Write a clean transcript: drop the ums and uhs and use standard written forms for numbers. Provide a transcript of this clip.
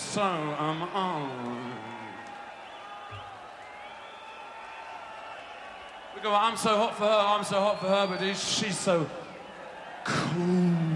So am I. We go, I'm so hot for her, but she's so cool.